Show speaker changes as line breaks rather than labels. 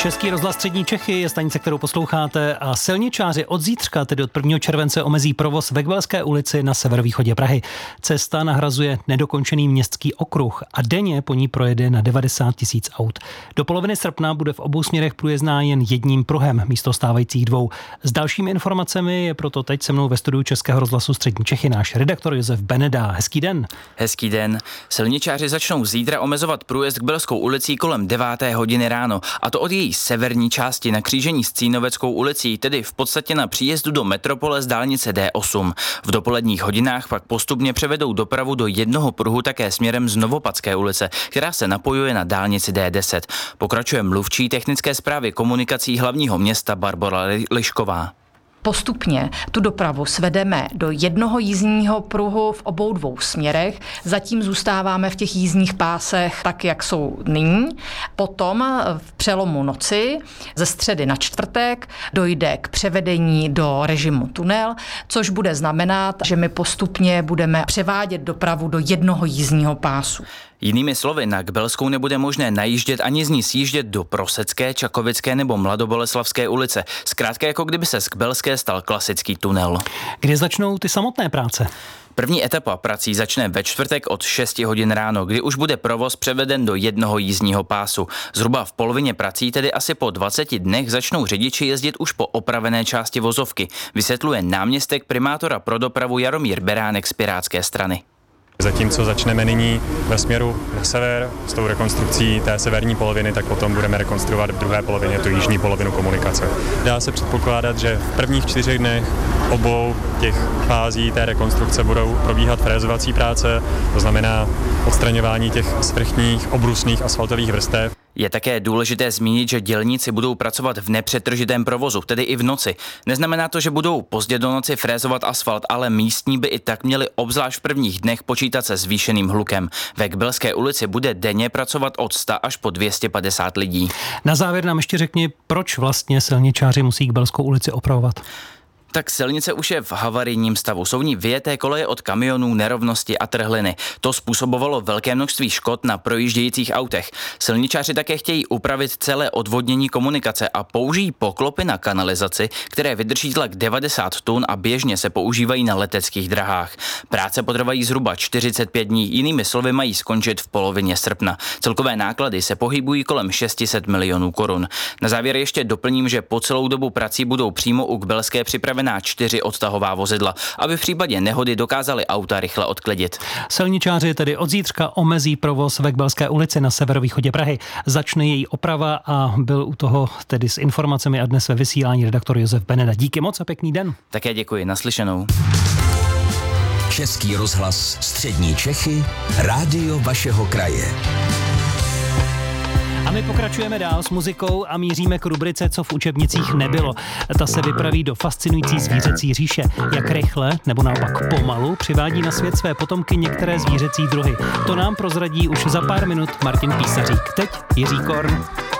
Český rozhlas Střední Čechy je stanice, kterou posloucháte, a silničáři od zítřka, tedy od 1. července, omezí provoz ve Kbelské ulici na severovýchodě Prahy. Cesta nahrazuje nedokončený městský okruh a denně po ní projede na 90 000 aut. Do poloviny srpna bude v obou směrech průjezdná jen jedním pruhem místo stávajících dvou. S dalšími informacemi je proto teď se mnou ve studiu Českého rozhlasu Střední Čechy náš redaktor Josef Beneda. Hezký den.
Hezký den. Silničáři začnou zítra omezovat průjezd Kbelskou ulicí kolem 9. hodiny ráno, a to od její severní části na křížení s Cínoveckou ulicí, tedy v podstatě na příjezdu do metropole z dálnice D8. V dopoledních hodinách pak postupně převedou dopravu do jednoho pruhu také směrem z Novopadské ulice, která se napojuje na dálnici D10. Pokračuje mluvčí technické správy komunikací hlavního města Barbora Lišková.
Postupně tu dopravu svedeme do jednoho jízdního pruhu v obou dvou směrech. Zatím zůstáváme v těch jízdních pásech tak, jak jsou nyní. Potom v přelomu noci ze středy na čtvrtek dojde k převedení do režimu tunel, což bude znamenat, že my postupně budeme převádět dopravu do jednoho jízdního pásu.
Jinými slovy, na Kbelskou nebude možné najíždět ani z ní sjíždět do Prosecké, Čakovické nebo Mladoboleslavské ulice. Zkrátka, jako kdyby se z Kbelské stal klasický tunel.
Kdy začnou ty samotné práce?
První etapa prací začne ve čtvrtek od 6 hodin ráno, kdy už bude provoz převeden do jednoho jízdního pásu. Zhruba v polovině prací, tedy asi po 20 dnech, začnou řidiči jezdit už po opravené části vozovky, vysvětluje náměstek primátora pro dopravu Jaromír Beránek z Pirátské strany.
Zatímco začneme nyní ve směru na sever s tou rekonstrukcí té severní poloviny, tak potom budeme rekonstruovat v druhé polovině tu jižní polovinu komunikace. Dá se předpokládat, že v prvních 4 dnech obou těch fází té rekonstrukce budou probíhat frézovací práce, to znamená odstraňování těch svrchních obrusných asfaltových vrstev.
Je také důležité zmínit, že dělníci budou pracovat v nepřetržitém provozu, tedy i v noci. Neznamená to, že budou pozdě do noci frézovat asfalt, ale místní by i tak měli obzvlášť v prvních dnech počítat se zvýšeným hlukem. Ve Kbelské ulici bude denně pracovat od 100 až po 250 lidí.
Na závěr nám ještě řekni, proč vlastně silničáři musí Kbelskou ulici opravovat?
Tak silnice už je v havarijním stavu. Jsou v ní vyjeté koleje od kamionů, nerovnosti a trhliny. To způsobovalo velké množství škod na projíždějících autech. Silničáři také chtějí upravit celé odvodnění komunikace a použijí poklopy na kanalizaci, které vydrží tlak 90 tun a běžně se používají na leteckých drahách. Práce potrvají zhruba 45 dní, jinými slovy mají skončit v polovině srpna. Celkové náklady se pohybují kolem 600 milionů korun. Na závěr ještě doplním, že po celou dobu prací budou přímo u Kbelské připravená 4 odtahová vozidla, aby v případě nehody dokázali auta rychle odklidit.
Silničáři tedy od zítřka omezí provoz ve Kbelské ulici na severovýchodě Prahy. Začne její oprava a byl u toho tedy s informacemi a dnes ve vysílání redaktor Josef Beneda. Díky moc a pěkný den.
Také děkuji, naslyšenou.
Český rozhlas Střední Čechy, rádio vašeho kraje.
A my pokračujeme dál s muzikou a míříme k rubrice Co v učebnicích nebylo. Ta se vypraví do fascinující zvířecí říše. Jak rychle, nebo naopak pomalu, přivádí na svět své potomky některé zvířecí druhy. To nám prozradí už za pár minut Martin Písařík. Teď Jiří Korn.